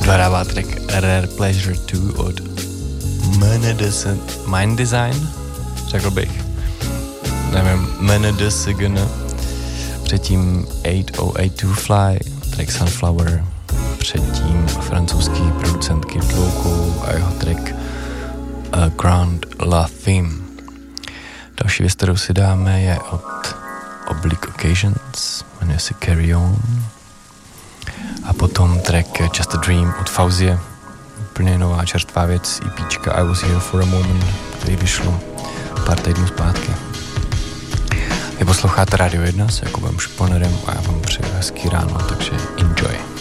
dohrává track Rare Pleasure 2 od Mind Design, řekl bych. Nevím, Menedesegn. Předtím 8082 Fly, track Sunflower. Předtím francouzský producent Kid Loco a jeho track Grand La Theme. Další věc, kterou si dáme, je od Oblique Occasions, jmenuje se Carry On. A potom track Just a Dream od Fauzie, úplně nová čerstvá věc, EPčka I Was Here for a Moment, který vyšlo pár týdnů zpátky. Vy posloucháte Radio 1 s Jakubem Šponerem a já vám přeju hezký ráno, takže enjoy.